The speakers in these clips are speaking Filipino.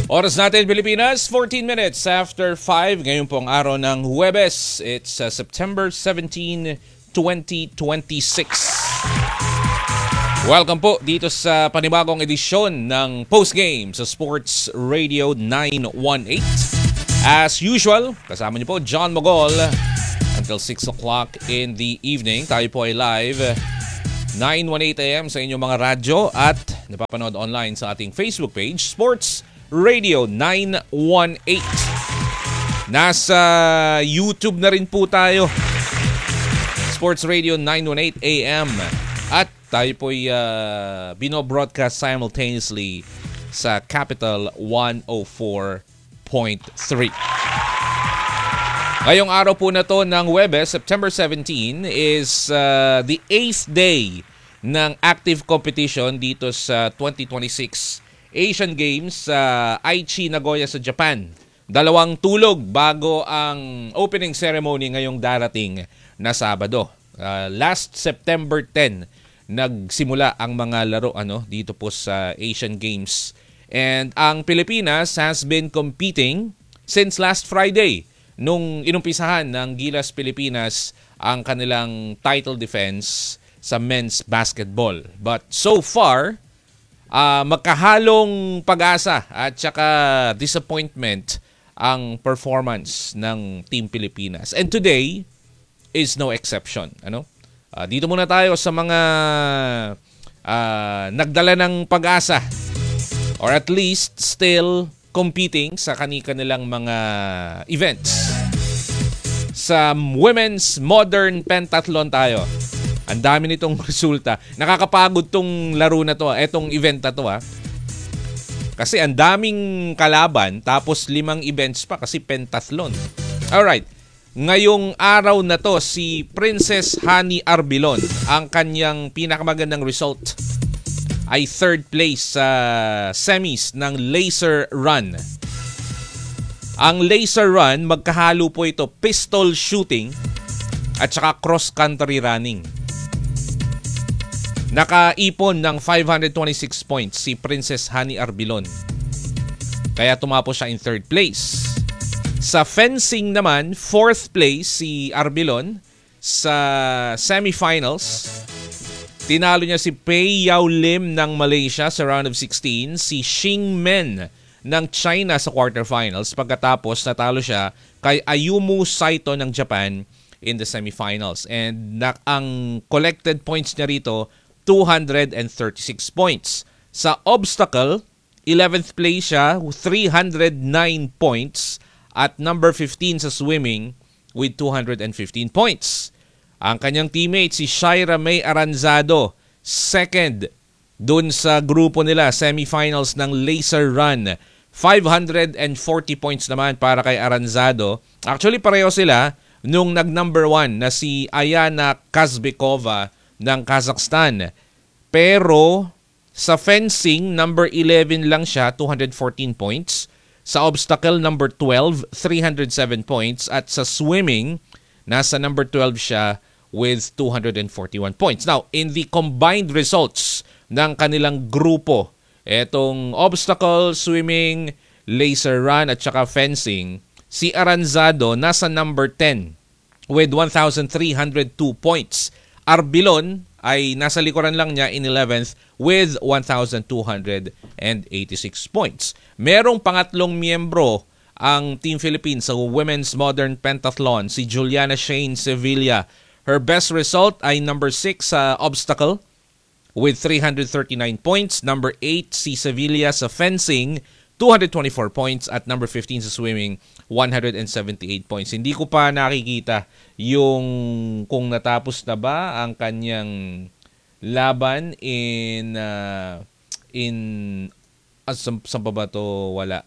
Oras natin Pilipinas, 14 minutes after 5. Ngayon pong araw ng Huwebes. It's September 17, 2026. Welcome po dito sa panibagong edisyon ng Postgame sa Sports Radio 918. As usual, kasama niyo po John Mogol until 6 o'clock in the evening. Tayo po ay live 9:18 AM sa inyong mga radyo at napapanood online sa ating Facebook page, Sports Radio 918. Nasa YouTube na rin po tayo, Sports Radio 918 AM. At tayo po'y binobroadcast simultaneously sa Capital 104.3. Ngayong araw po na to ng Huwebes, September 17, is the 8th day ng active competition dito sa 2026 Asian Games sa Aichi, Nagoya sa Japan. 2 tulog bago ang opening ceremony ngayong darating na Sabado. Last September 10, nagsimula ang mga laro dito po sa Asian Games. And ang Pilipinas has been competing since last Friday, nung inumpisahan ng Gilas Pilipinas ang kanilang title defense sa men's basketball. But so far, magkahalong pag-asa at saka disappointment ang performance ng Team Pilipinas. And today is no exception. Dito muna tayo sa mga nagdala ng pag-asa or at least still competing sa kanilang mga events. Sa women's modern pentathlon tayo. Ang dami nitong resulta. Nakakapagod tong laro na to, etong event na to Kasi ang daming kalaban tapos 5 events pa kasi pentathlon. Alright. Ngayong araw na to, si Princess Hani Arbilon, ang kanyang pinakamagandang result ay 3rd place sa semis ng laser run. Ang laser run, magkahalo po ito pistol shooting at saka cross-country running. Nakaipon ng 526 points si Princess Hani Arbilon. Kaya tumapos siya in 3rd place. Sa fencing naman, 4th place si Arbilon sa semifinals. Tinalo niya si Pei Yao Lim ng Malaysia sa round of 16, si Xing Men ng China sa quarterfinals. Pagkatapos natalo siya kay Ayumu Saito ng Japan in the semifinals. And ang collected points niya rito, 236 points. Sa obstacle, 11th place siya, 309 points. At number 15 sa swimming with 215 points. Ang kanyang teammate si Shaira May Aranzado, 2nd dun sa grupo nila, semifinals ng laser run. 540 points naman para kay Aranzado. Actually, pareho sila nung nag-number 1 na si Ayana Kazbekova ng Kazakhstan. Pero sa fencing, number 11 lang siya, 214 points. Sa obstacle, number 12, 307 points. At sa swimming, nasa number 12 siya with 241 points. Now, in the combined results ng kanilang grupo, etong obstacle, swimming, laser run at saka fencing, si Aranzado nasa number 10 with 1,302 points. Arbilon ay nasa likuran lang niya in 11th with 1,286 points. Merong pangatlong miyembro ang Team Philippines sa Women's Modern Pentathlon, si Juliana Shane Sevilla. Her best result ay number 6 sa obstacle with 339 points. Number 8 si Sevilla sa fencing, 224 points. At number 15 sa swimming, 178 points. Hindi ko pa nakikita yung kung natapos na ba ang kanyang laban saan pa ba to? Wala.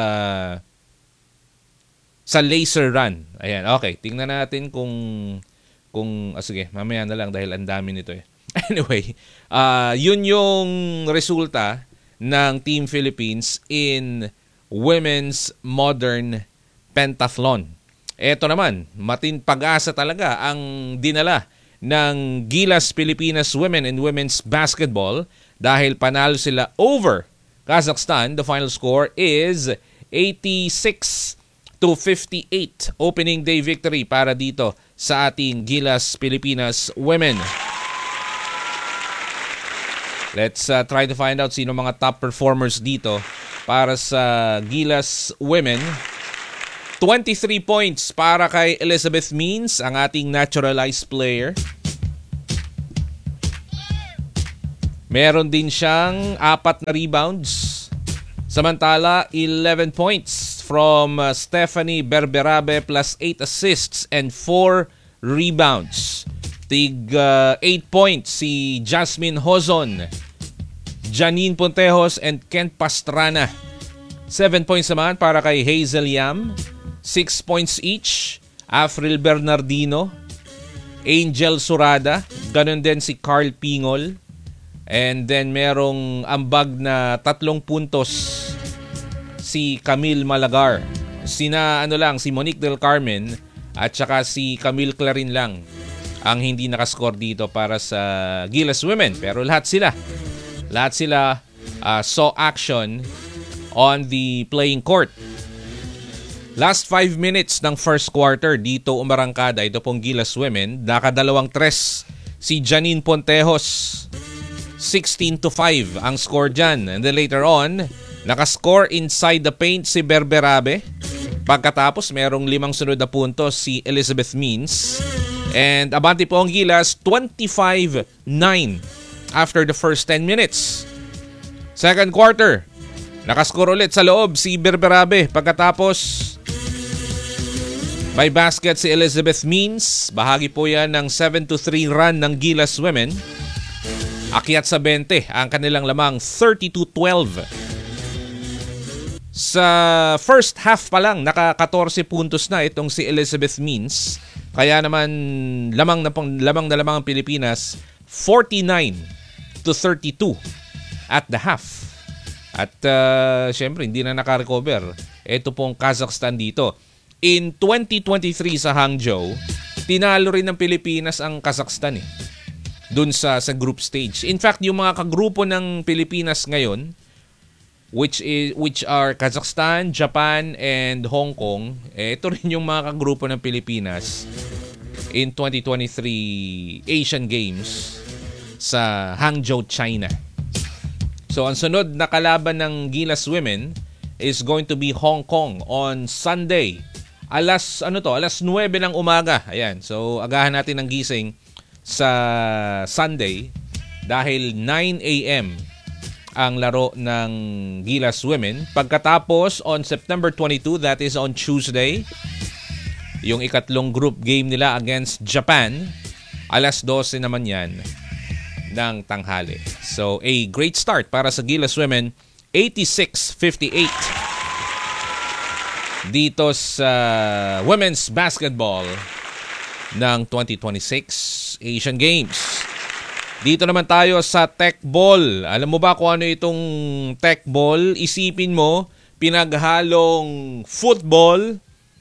Sa laser run. Ayan, okay. Tingnan natin kung sige, mamaya na lang dahil ang dami nito eh. Anyway, yun yung resulta ng Team Philippines in Women's Modern Pentathlon. Ito naman, pag-asa talaga ang dinala ng Gilas Pilipinas Women and Women's Basketball dahil panalo sila over Kazakhstan. The final score is 86-58. Opening day victory para dito sa ating Gilas Pilipinas Women. Let's try to find out sino mga top performers dito para sa Gilas Women. 23 points para kay Elizabeth Means, ang ating naturalized player. Meron din siyang 4 na rebounds. Samantala, 11 points from Stephanie Berberabe plus 8 assists and 4 rebounds. Tig 8 points si Jasmine Hozon, Janine Pontejos and Kent Pastrana. 7 points naman para kay Hazel Yam. 6 points each, Afril Bernardino, Angel Surada, ganun din si Carl Pingol. And then merong ambag na 3 puntos si Camille Malagar. Si Monique Del Carmen at saka si Camille Clarin lang ang hindi nakascore dito para sa Gilas Women. Pero lahat sila saw action on the playing court. Last 5 minutes ng first quarter dito umarangkada ito pong Gilas Women. Nakadalawang tres si Janine Pontejos. 16-5 ang score dyan. And then later on, nakascore inside the paint si Berberabe. Pagkatapos, merong 5 sunod na puntos si Elizabeth Means. And abante po ang Gilas, 25-9 after the first 10 minutes. Second quarter, nakascore ulit sa loob si Berberabe. Pagkatapos, may basket si Elizabeth Means. Bahagi po yan ng 7-3 run ng Gilas Women. Akyat sa 20 ang kanilang lamang 32-12. Sa first half pa lang, naka-14 puntos na itong si Elizabeth Means. Kaya naman lamang na lamang ang Pilipinas 49-32 at the half. At syempre hindi na naka-recover ito pong Kazakhstan dito. In 2023 sa Hangzhou, tinalo rin ng Pilipinas ang Kazakhstan dun sa group stage. In fact, yung mga kagrupo ng Pilipinas ngayon, which are Kazakhstan, Japan, and Hong Kong, ito rin yung mga kagrupo ng Pilipinas in 2023 Asian Games sa Hangzhou, China. So, ang sunod na kalaban ng Gilas Women is going to be Hong Kong on Sunday. Alas 9 ng umaga. Ayan. So, agahan natin ng gising sa Sunday dahil 9 a.m. ang laro ng Gilas Women. Pagkatapos, on September 22, that is on Tuesday, yung ikatlong group game nila against Japan, alas 12 naman yan ng tanghali. So, a great start para sa Gilas Women, 86-58. Dito sa women's basketball ng 2026 Asian Games. Dito naman tayo sa tech ball. Alam mo ba kung ano itong tech ball? Isipin mo, pinaghalong football,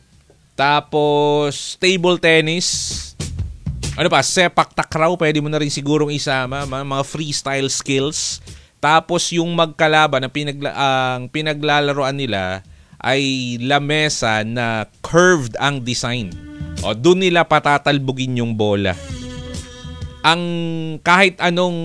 tapos table tennis, ano pa, sepak takraw, pwede mo na rin sigurong isama, mga freestyle skills. Tapos yung magkalaban, ang pinaglalaroan nila ay lamesa na curved ang design. O doon nila patatalbugin yung bola. Ang kahit anong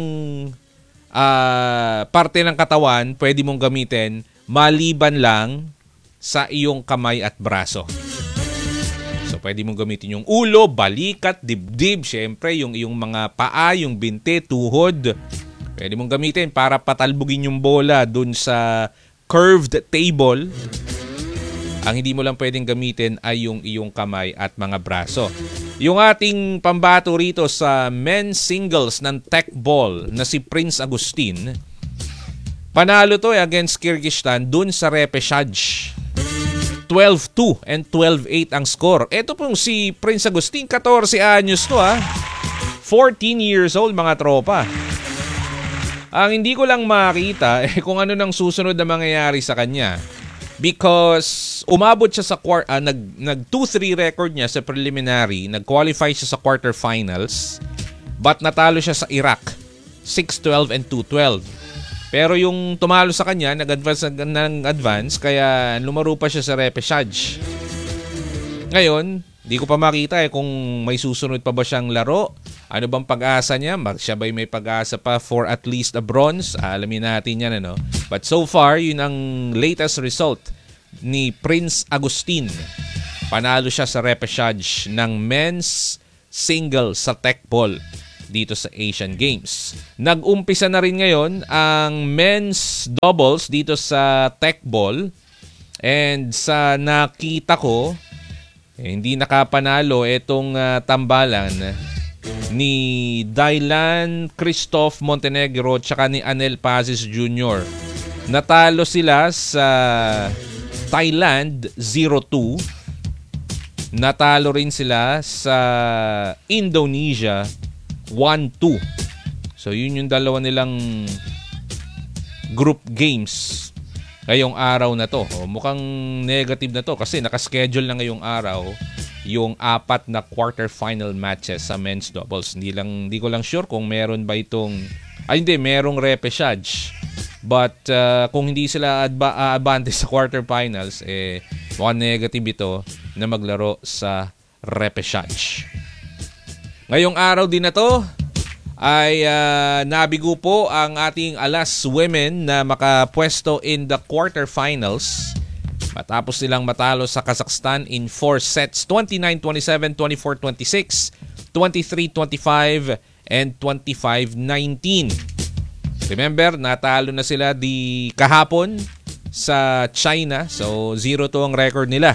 parte ng katawan pwede mong gamitin maliban lang sa iyong kamay at braso. So pwede mong gamitin yung ulo, balikat, dibdib, syempre yung iyong mga paa, yung binte, tuhod. Pwede mong gamitin para patalbugin yung bola doon sa curved table. Ang hindi mo lang pwedeng gamitin ay yung iyong kamay at mga braso. Yung ating pambato rito sa men's singles ng tech ball na si Prince Agustin, panalo to against Kyrgyzstan dun sa repechage. 12-2 and 12-8 ang score. Ito pong si Prince Agustin, 14 anyos to 14 years old mga tropa. Ang hindi ko lang makita kung ano nang susunod na mangyayari sa kanya. Because umabot siya sa nag 2-3 record niya sa preliminary, nag-qualify siya sa quarterfinals, but natalo siya sa Iraq 6-12 and 2-12. Pero yung tumalo sa kanya, nag-advance ng advance, kaya lumaro pa siya sa repechage. Ngayon, di ko pa makita kung may susunod pa ba siyang laro. Ano bang pag-asa niya? Siya ba'y may pag-asa pa for at least a bronze? Alamin natin yan, ano? But so far, yun ang latest result ni Prince Agustin. Panalo siya sa repechage ng men's single sa tech ball dito sa Asian Games. Nag-umpisa na rin ngayon ang men's doubles dito sa tech ball. And sa nakita ko, hindi nakapanalo itong tambalan ni Dylan Christoph Montenegro tsaka ni Anel Pazis Jr. Natalo sila sa Thailand 0-2. Natalo rin sila sa Indonesia 1-2. So yun yung dalawa nilang group games ngayong araw na to. Mukhang negative na to kasi nakaschedule na ngayong araw yung 4 na quarterfinal matches sa men's doubles. Hindi ko lang sure kung meron ba itong merong repechage. But kung hindi sila aabante sa quarterfinals, mukhang negative ito na maglaro sa repechage. Ngayong araw din na to ay nabigo po ang ating Alas Women na makapwesto in the quarterfinals matapos nilang matalo sa Kazakhstan in 4 sets, 29-27, 24-26, 23-25, and 25-19. Remember, natalo na sila kahapon sa China. So, 0-2 ang record nila.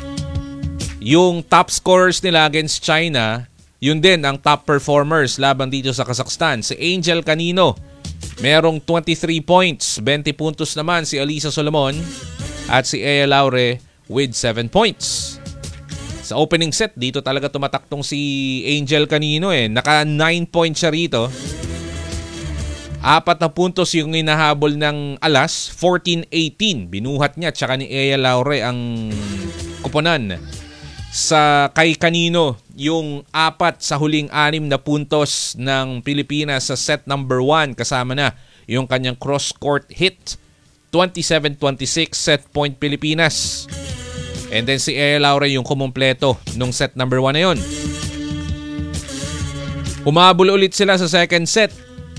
Yung top scorers nila against China, yun din ang top performers laban dito sa Kazakhstan. Si Angel Canino, merong 23 points. 20 puntos naman si Alisa Solomon at si Ea Laure with 7 points. Sa opening set, dito talaga tumataktong si Angel Canino. Naka 9 points siya rito. 4 na puntos yung inahabol ng Alas, 14-18. Binuhat niya tsaka ni Ea Laure ang kuponan. Sa kay Canino, yung 4 sa huling 6 na puntos ng Pilipinas sa set number 1. Kasama na yung kanyang cross-court hit. 27-26 set point Pilipinas. And then si Ea Laure yung kumumpleto nung set number 1 na yun. Humabol ulit sila sa second set.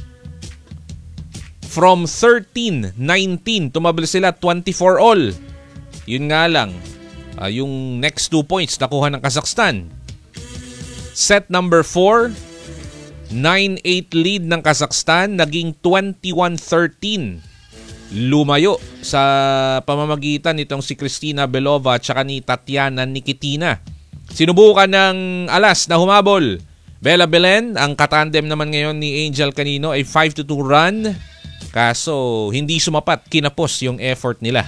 From 13-19, tumabol sila 24 all. Yun nga lang, yung next 2 points nakuha ng Kazakhstan. Set number 4, 9-8 lead ng Kazakhstan, naging 21-13. Lumayo sa pamamagitan nitong si Kristina Belova at saka ni Tatiana Nikitina. Sinubukan ng Alas na humabol. Bella Belen, ang katandem naman ngayon ni Angel Canino ay 5-2 run. Kaso hindi sumapat, kinapos yung effort nila.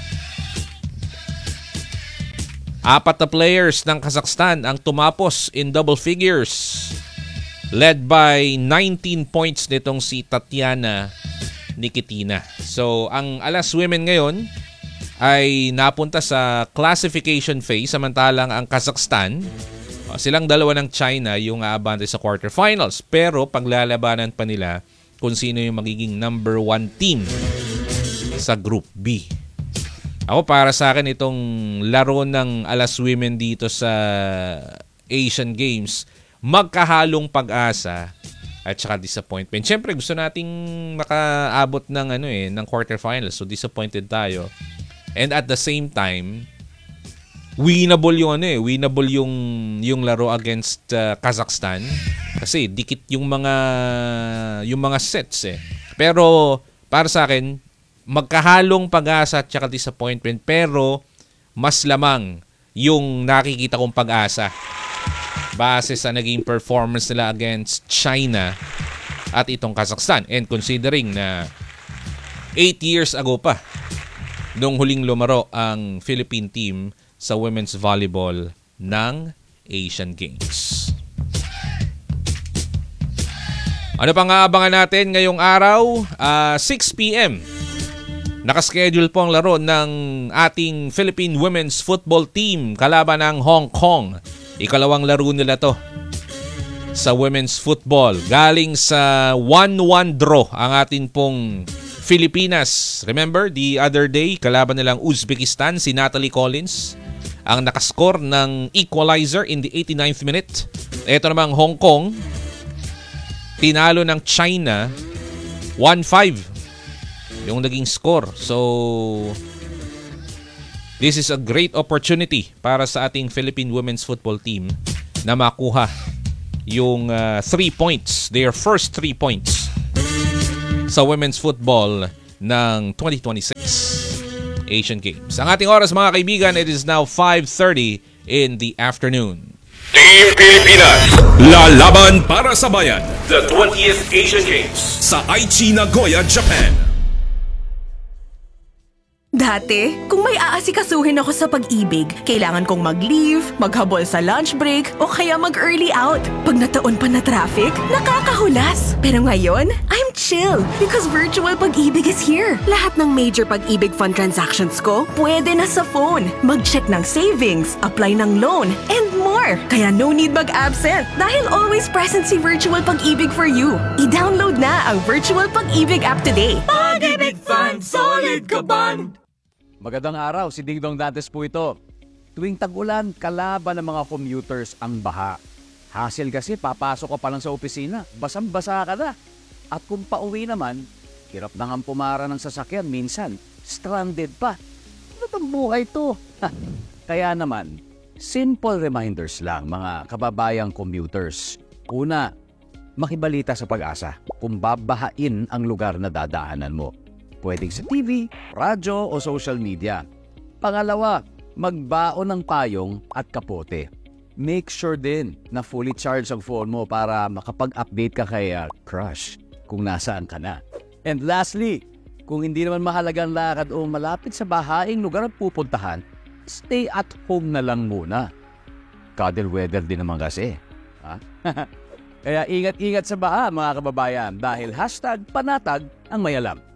4 na players ng Kazakhstan ang tumapos in double figures. Led by 19 points nitong si Tatiana Nikitina. So, ang Alas Women ngayon ay napunta sa classification phase samantalang ang Kazakhstan, silang dalawa ng China yung aabante sa quarterfinals. Pero paglalabanan pa nila kung sino yung magiging number 1 team sa Group B. Ako para sa akin itong laro ng Alas Women dito sa Asian Games, magkahalong pag-asa at saka disappointment. Siyempre gusto nating makaabot ng ng quarterfinals, so disappointed tayo. And at the same time, winnable yung laro against Kazakhstan kasi dikit yung mga sets . Pero para sa akin, magkahalong pag-asa at saka disappointment, pero mas lamang yung nakikita kong pag-asa base sa naging performance nila against China at itong Kazakhstan. And considering na 8 years ago pa nung huling lumaro ang Philippine team sa women's volleyball ng Asian Games. Ano pang aabangan natin ngayong araw? 6 p.m. Nakaschedule po ang laro ng ating Philippine women's football team kalaban ng Hong Kong. Ikalawang laro nila to sa women's football. Galing sa 1-1 draw ang ating pong Filipinas. Remember, the other day, kalaban nilang Uzbekistan, si Natalie Collins, ang nakascore ng equalizer in the 89th minute. Ito namang Hong Kong, tinalo ng China, 1-5 yung naging score. So, this is a great opportunity para sa ating Philippine women's football team na makuha yung 3 points, their first 3 points sa women's football ng 2026 Asian Games. Ang ating oras mga kaibigan, it is now 5:30 in the afternoon. Team Pilipinas, lalaban para sa bayan. The 20th Asian Games sa Aichi, Nagoya, Japan. Dati, kung may aasikasuhin ako sa pag-ibig, kailangan kong mag-leave, maghabol sa lunch break, o kaya mag-early out. Pag nataon pa na traffic, nakakahulas. Pero ngayon, I'm chill because virtual pag-ibig is here. Lahat ng major pag-ibig fund transactions ko, pwede na sa phone. Mag-check ng savings, apply ng loan, and more. Kaya no need mag-absent dahil always present si virtual pag-ibig for you. I-download na ang virtual pag-ibig app today. Pag-ibig Fund, solid ka band! Magandang araw, si Dingdong Dantes po ito. Tuwing tag-ulan, kalaban ng mga commuters ang baha. Hassle kasi, papasok ka pa lang sa opisina, basang-basa ka na. At kung pauwi naman, hirap na nga pumara ng sasakyan, minsan, stranded pa. Ano bang buhay to? Kaya naman, simple reminders lang mga kababayang commuters. Una, makibalita sa Pag-asa kung babahain ang lugar na dadaanan mo. Pwedeng sa TV, radyo o social media. Pangalawa, magbaon ng payong at kapote. Make sure din na fully charged ang phone mo para makapag-update ka kay crush kung nasaan ka na. And lastly, kung hindi naman mahalagang lakad o malapit sa bahaing lugar ang pupuntahan, stay at home na lang muna. Cuddle weather din naman kasi. Ha? Kaya ingat-ingat sa baha mga kababayan dahil #panatag ang may alam.